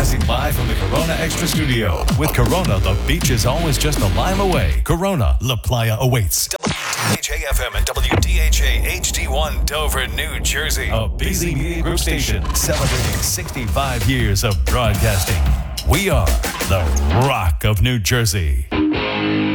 Broadcasting live from the Corona Extra Studio. With Corona, the beach is always just a mile away. Corona, La Playa awaits. WDHA-FM and WDHA-HD1 Dover, New Jersey. A busy media group station celebrating 65 years of broadcasting. We are the Rock of New Jersey.